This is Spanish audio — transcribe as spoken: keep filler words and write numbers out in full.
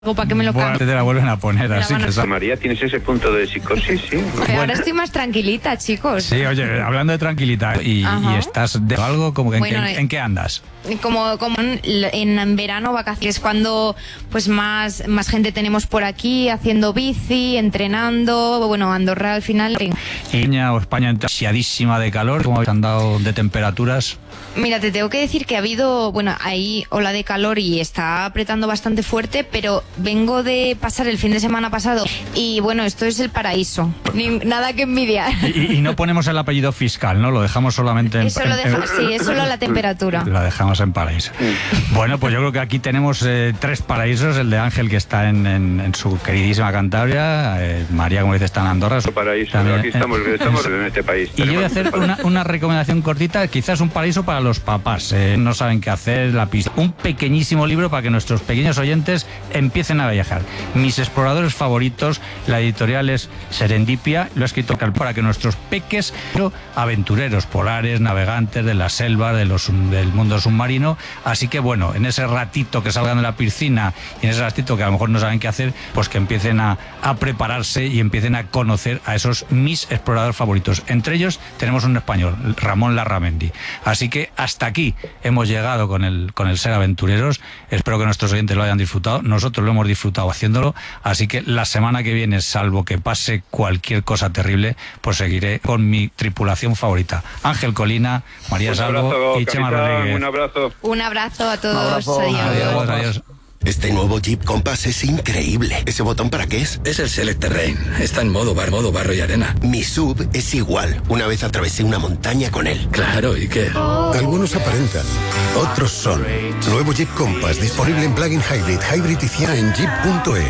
para que me lo bueno, cambie. te la vuelven a poner, así que... Sa- María, ¿tienes ese punto de psicosis? Sí. Pero ahora estoy más tranquilita, chicos. Sí, oye, hablando de tranquilidad, y, y estás de algo, como que, ¿en, Bueno, qué, ¿en qué andas? Como, como en, en verano, vacaciones, cuando pues más, más gente tenemos por aquí, haciendo bici, entrenando, bueno, Andorra al final. España o España ansiadísima de calor, ¿cómo habéis andado de temperaturas? Mira, te tengo que decir que ha habido, bueno, ahí ola de calor y está apretando bastante fuerte, pero vengo de pasar el fin de semana pasado y bueno, esto es el paraíso, Ni, nada que envidiar. Y, y no ponemos el apellido fiscal, ¿no? Lo dejamos solamente en... Eso lo en- deja, sí, es solo la temperatura. La dejamos en paraíso. Bueno, pues yo creo que aquí tenemos eh, tres paraísos, el de Ángel, que está en, en, en su queridísima Cantabria, eh, María, como dice, está en Andorra. Otro paraíso. También, Aquí estamos, eh, estamos en este país. Y yo voy a Tenemos hacer un una, una recomendación cortita, quizás un paraíso para los papás. Eh, no saben qué hacer, la pista. Un pequeñísimo libro para que nuestros pequeños oyentes empiecen a viajar. Mis exploradores favoritos, la editorial es Serendipia, lo ha escrito para que nuestros peques, aventureros, polares, navegantes de las selvas, de los, del mundo submarino. Así que bueno, en ese ratito que salgan de la piscina y en ese ratito que a lo mejor no saben qué hacer, pues que empiecen a, a prepararse y empiecen a conocer a esos mis exploradores favoritos. Entre ellos tenemos un español, Ramón Larramendi. Así que hasta aquí hemos llegado con el, con el Ser Aventureros. Espero que nuestros oyentes lo hayan disfrutado. Nosotros lo hemos disfrutado haciéndolo. Así que la semana que viene, salvo que pase cualquier cosa terrible, pues seguiré con mi tripulación favorita. Ángel Colina, María Un Salvo abrazo, y Chema capitán, Rodríguez. un abrazo. Un abrazo a todos. abrazo. Adiós. Adiós, adiós. Este nuevo Jeep Compass es increíble. ¿Ese botón para qué es? Es el Select Terrain. Está en modo bar, modo barro y arena. Mi sub es igual. Una vez atravesé una montaña con él. Claro, ¿y qué? Algunos aparentan, otros son. Nuevo Jeep Compass disponible en plug-in hybrid, hybrid y cien en jeep punto es.